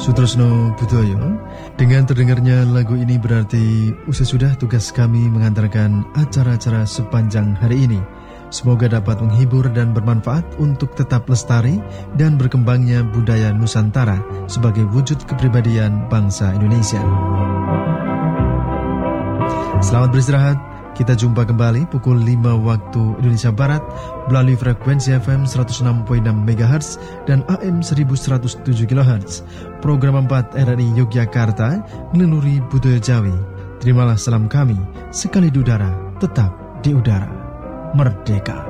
Sutresno Budoyo, dengan terdengarnya lagu ini berarti usai sudah tugas kami mengantarkan acara-acara sepanjang hari ini. Semoga dapat menghibur dan bermanfaat untuk tetap lestari dan berkembangnya budaya Nusantara sebagai wujud kepribadian bangsa Indonesia. Selamat beristirahat. Kita jumpa kembali pukul 5 waktu Indonesia Barat melalui frekuensi FM 106.6 MHz dan AM 1107 kHz. Program 4 RRI Yogyakarta meneluri budaya Jawi. Terimalah salam kami, sekali di udara, tetap di udara. Merdeka.